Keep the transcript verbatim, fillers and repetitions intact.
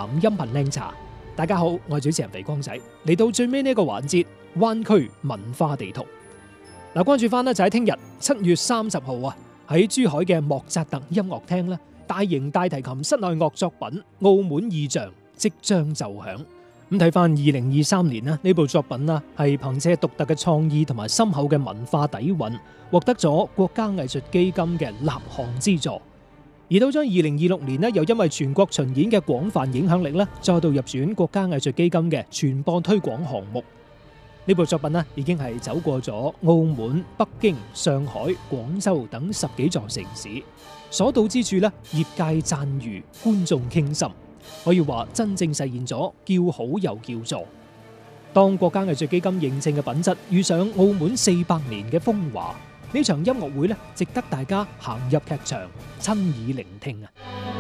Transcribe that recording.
談音頻靚茶。大家好，我係主持人肥光仔，嚟到最尾呢一個環節，灣區文化地圖。嗱，關注翻呢就喺聽日七月三十號啊，喺珠海嘅莫扎特音樂廳呢，大型大提琴室內樂作品《澳門意象》即將奏響。咁睇翻二零二三年呢，呢部作品啦係憑借獨特嘅創意同埋深厚嘅文化底蘊，獲得咗國家藝術基金嘅立項資助。而到咗二零二六年呢，又因為全國巡演嘅廣泛影響力呢，再度入選國家藝術基金嘅傳播推廣項目。呢部作品呢，已經係走過咗澳門、北京、上海、廣州等十幾座城市，所到之處呢，業界讚譽，觀眾傾心，可以話真正實現咗叫好又叫座。當國家藝術基金認證嘅品質遇上澳門四百年嘅風華，呢場音樂會呢，值得大家行入劇場親耳聆聽啊！